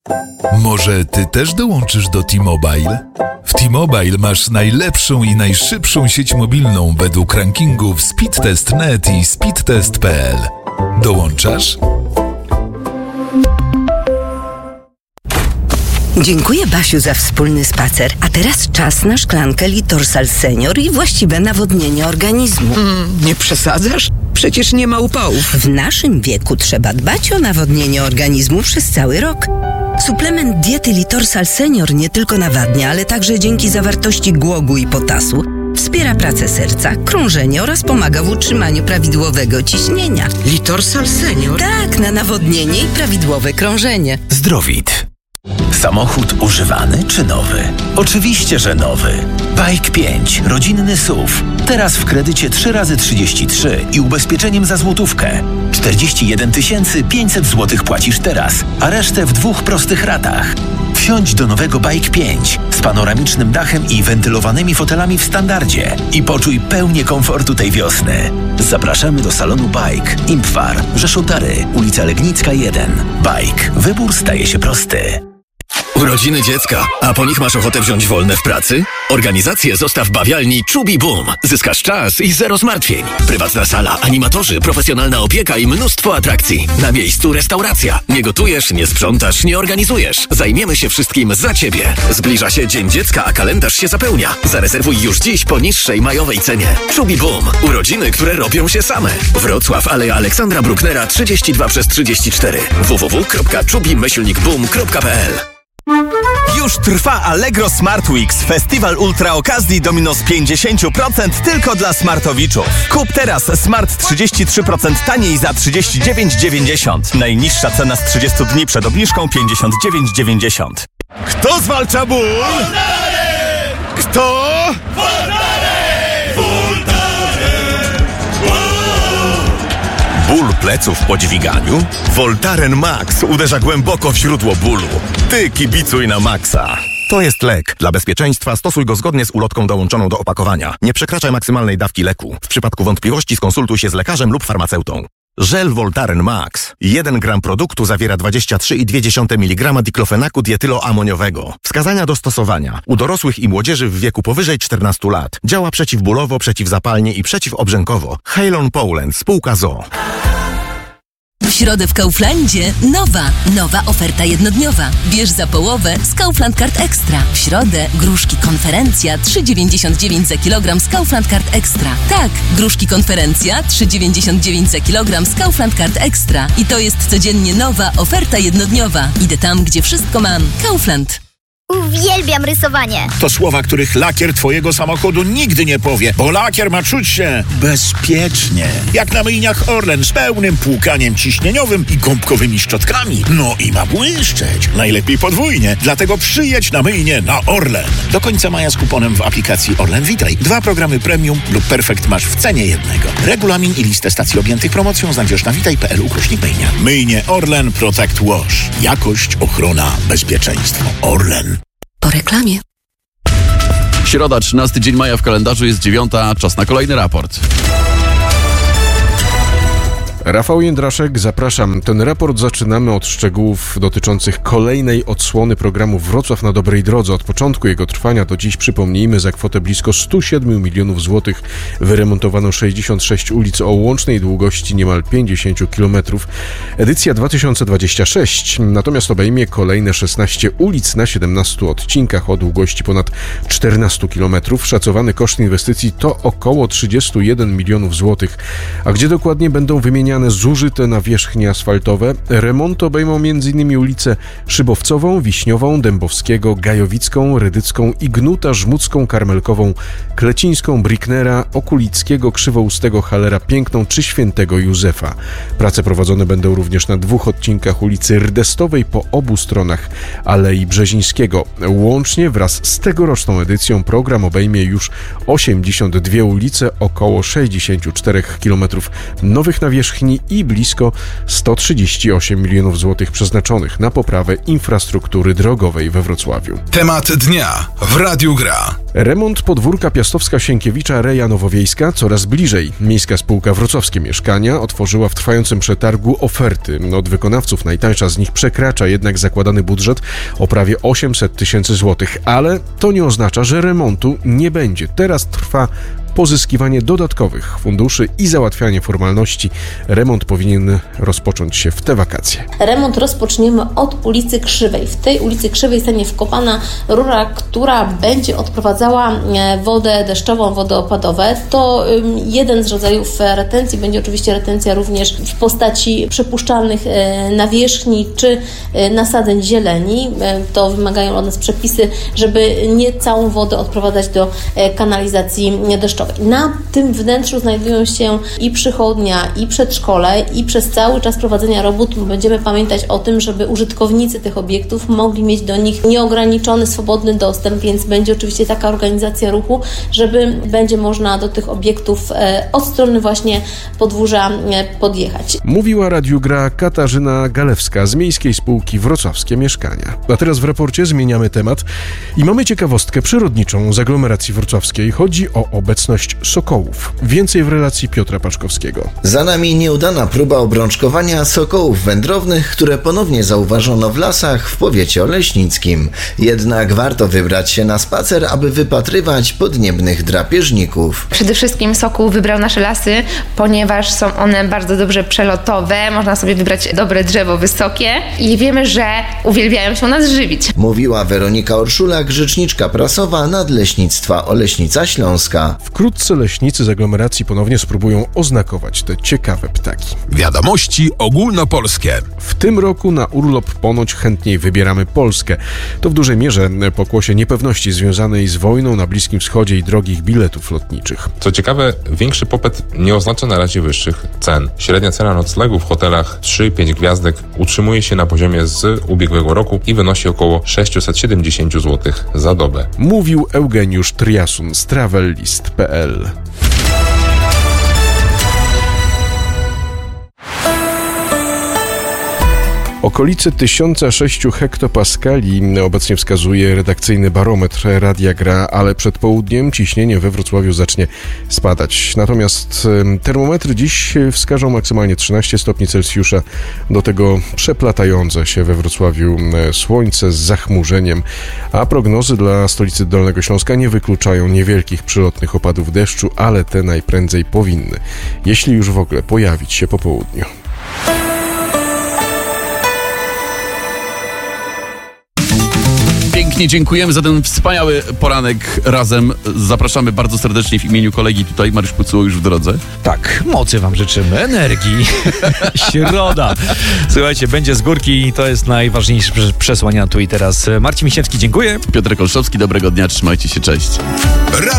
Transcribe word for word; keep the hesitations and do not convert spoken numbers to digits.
Może ty też dołączysz do T-Mobile? W T-Mobile masz najlepszą i najszybszą sieć mobilną według rankingów Speedtest kropka net i speedtest kropka p l. Dołączasz? Dziękuję, Basiu, za wspólny spacer. A teraz czas na szklankę Litorsal Senior i właściwe nawodnienie organizmu. Mm, nie przesadzasz? Przecież nie ma upałów. W naszym wieku trzeba dbać o nawodnienie organizmu przez cały rok. Suplement diety Litorsal Senior nie tylko nawadnia, ale także dzięki zawartości głogu i potasu wspiera pracę serca, krążenie oraz pomaga w utrzymaniu prawidłowego ciśnienia. Litorsal Senior? Tak, na nawodnienie i prawidłowe krążenie. Zdrowit. Samochód używany czy nowy? Oczywiście, że nowy. Bike pięć, rodzinny S U V. Teraz w kredycie trzy razy trzydzieści trzy i ubezpieczeniem za złotówkę. czterdzieści jeden tysięcy pięćset złotych płacisz teraz, a resztę w dwóch prostych ratach. Wsiądź do nowego Bike pięć z panoramicznym dachem i wentylowanymi fotelami w standardzie i poczuj pełnię komfortu tej wiosny. Zapraszamy do salonu Bike, Impfar, Rzeszów-Dary, ulica Legnicka jeden. Bike. Wybór staje się prosty. Urodziny dziecka, a po nich masz ochotę wziąć wolne w pracy? Organizację zostaw bawialni Chubby Boom. Zyskasz czas i zero zmartwień. Prywatna sala, animatorzy, profesjonalna opieka i mnóstwo atrakcji. Na miejscu restauracja. Nie gotujesz, nie sprzątasz, nie organizujesz. Zajmiemy się wszystkim za Ciebie. Zbliża się Dzień Dziecka, a kalendarz się zapełnia. Zarezerwuj już dziś po niższej majowej cenie. Chubby Boom. Urodziny, które robią się same. Wrocław, Aleja Aleksandra Brucknera trzydzieści dwa przez trzydzieści cztery. w w w kropka chubby myślnik boom kropka p l. Już trwa Allegro Smart Weeks, festiwal ultra okazji do minus pięćdziesiąt procent tylko dla smartowiczów. Kup teraz Smart trzydzieści trzy procent taniej za trzydzieści dziewięć dziewięćdziesiąt. Najniższa cena z trzydziestu dni przed obniżką pięćdziesiąt dziewięć dziewięćdziesiąt. Kto zwalcza ból? Voltaren! Kto? Voltaren! Voltaren! Ból pleców po dźwiganiu? Voltaren Max uderza głęboko w źródło bólu. Ty kibicuj na Maxa. To jest lek. Dla bezpieczeństwa stosuj go zgodnie z ulotką dołączoną do opakowania. Nie przekraczaj maksymalnej dawki leku. W przypadku wątpliwości skonsultuj się z lekarzem lub farmaceutą. Żel Voltaren Max. jeden gram produktu zawiera dwadzieścia trzy i dwie dziesiąte miligrama diklofenaku dietyloamoniowego. Wskazania do stosowania. U dorosłych i młodzieży w wieku powyżej czternastu lat. Działa przeciwbólowo, przeciwzapalnie i przeciwobrzękowo. Halon Poland, spółka z o o. W środę w Kauflandzie nowa, nowa oferta jednodniowa. Bierz za połowę z Kaufland Card Extra. W środę gruszki konferencja trzy dziewięćdziesiąt dziewięć za kilogram z Kaufland Card Extra. Tak, gruszki konferencja trzy dziewięćdziesiąt dziewięć za kilogram z Kaufland Card Extra. I to jest codziennie nowa oferta jednodniowa. Idę tam, gdzie wszystko mam. Kaufland. Uwielbiam rysowanie. To słowa, których lakier twojego samochodu nigdy nie powie, bo lakier ma czuć się bezpiecznie. Jak na myjniach Orlen z pełnym płukaniem ciśnieniowym i gąbkowymi szczotkami. No i ma błyszczeć. Najlepiej podwójnie. Dlatego przyjedź na myjnię na Orlen. Do końca maja z kuponem w aplikacji Orlen Witaj. Dwa programy premium lub perfekt masz w cenie jednego. Regulamin i listę stacji objętych promocją znajdziesz na witaj kropka p l ukośnik myjnia. Myjnie Orlen Protect Wash. Jakość, ochrona, bezpieczeństwo. Orlen. Po reklamie. Środa, trzynasty dzień maja w kalendarzu, jest dziewiąta, czas na kolejny raport. Rafał Jędraszek, zapraszam. Ten raport zaczynamy od szczegółów dotyczących kolejnej odsłony programu Wrocław na dobrej drodze. Od początku jego trwania do dziś, przypomnijmy, za kwotę blisko sto siedem milionów złotych wyremontowano sześćdziesiąt sześć ulic o łącznej długości niemal pięćdziesiąt kilometrów. Edycja dwa tysiące dwudziesta szósty natomiast obejmie kolejne szesnaście ulic na siedemnastu odcinkach o długości ponad czternaście kilometrów. Szacowany koszt inwestycji to około trzydzieści jeden milionów złotych. A gdzie dokładnie będą wymieniane zużyte nawierzchnie asfaltowe? Remont obejmą m.in. ulice Szybowcową, Wiśniową, Dębowskiego, Gajowicką, Rydycką, Ignuta, Żmudzką, Karmelkową, Klecińską, Bricknera, Okulickiego, Krzywoustego, Halera, Piękną czy Świętego Józefa. Prace prowadzone będą również na dwóch odcinkach ulicy Rdestowej po obu stronach Alei Brzezińskiego. Łącznie wraz z tegoroczną edycją program obejmie już osiemdziesiąt dwie ulice, około sześćdziesiąt cztery kilometrów nowych nawierzchni powierzchni i blisko sto trzydzieści osiem milionów złotych przeznaczonych na poprawę infrastruktury drogowej we Wrocławiu. Temat dnia w Radiu Gra. Remont podwórka Piastowska Sienkiewicza Reja Nowowiejska coraz bliżej. Miejska spółka Wrocławskie Mieszkania otworzyła w trwającym przetargu oferty. Od wykonawców najtańsza z nich przekracza jednak zakładany budżet o prawie osiemset tysięcy złotych, ale to nie oznacza, że remontu nie będzie. Teraz trwa pozyskiwanie dodatkowych funduszy i załatwianie formalności. Remont powinien rozpocząć się w te wakacje. Remont rozpoczniemy od ulicy Krzywej. W tej ulicy Krzywej zostanie wkopana rura, która będzie odprowadzała wodę deszczową, wodę opadową. To jeden z rodzajów retencji. Będzie oczywiście retencja również w postaci przypuszczalnych nawierzchni czy nasadzeń zieleni. To wymagają od nas przepisy, żeby nie całą wodę odprowadzać do kanalizacji deszczowej. Na tym wnętrzu znajdują się i przychodnia, i przedszkole, i przez cały czas prowadzenia robót będziemy pamiętać o tym, żeby użytkownicy tych obiektów mogli mieć do nich nieograniczony, swobodny dostęp, więc będzie oczywiście taka organizacja ruchu, żeby będzie można do tych obiektów od strony właśnie podwórza podjechać. Mówiła Radiu Gra Katarzyna Galewska z Miejskiej Spółki Wrocławskie Mieszkania. A teraz w raporcie zmieniamy temat i mamy ciekawostkę przyrodniczą z aglomeracji wrocławskiej. Chodzi o obecność sokołów. Więcej w relacji Piotra Paczkowskiego. Za nami nieudana próba obrączkowania sokołów wędrownych, które ponownie zauważono w lasach w powiecie oleśnickim. Jednak warto wybrać się na spacer, aby wypatrywać podniebnych drapieżników. Przede wszystkim sokół wybrał nasze lasy, ponieważ są one bardzo dobrze przelotowe, można sobie wybrać dobre drzewo wysokie i wiemy, że uwielbiają się nas żywić. Mówiła Weronika Orszulak, rzeczniczka prasowa Nadleśnictwa Oleśnica Śląska. Wkrótce leśnicy z aglomeracji ponownie spróbują oznakować te ciekawe ptaki. Wiadomości ogólnopolskie. W tym roku na urlop ponoć chętniej wybieramy Polskę. To w dużej mierze pokłosie niepewności związanej z wojną na Bliskim Wschodzie i drogich biletów lotniczych. Co ciekawe, większy popyt nie oznacza na razie wyższych cen. Średnia cena noclegu w hotelach trzy pięć gwiazdek utrzymuje się na poziomie z ubiegłego roku i wynosi około sześćset siedemdziesiąt złotych za dobę. Mówił Eugeniusz Triasun z travellist kropka p l. Okolice tysiąc sześć hektopaskali obecnie wskazuje redakcyjny barometr Radia Gra, ale przed południem ciśnienie we Wrocławiu zacznie spadać. Natomiast termometry dziś wskażą maksymalnie trzynaście stopni Celsjusza, do tego przeplatające się we Wrocławiu słońce z zachmurzeniem, a prognozy dla stolicy Dolnego Śląska nie wykluczają niewielkich przylotnych opadów deszczu, ale te najprędzej powinny, jeśli już w ogóle, pojawić się po południu. Pięknie dziękujemy za ten wspaniały poranek razem. Zapraszamy bardzo serdecznie w imieniu kolegi tutaj, Mariusz Pucuło już w drodze. Tak, mocy wam życzymy, energii. Środa. Słuchajcie, będzie z górki i to jest najważniejsze przesłanie na tu i teraz. Marcin Miśniewski, dziękuję. Piotr Kolszowski, dobrego dnia, trzymajcie się, cześć.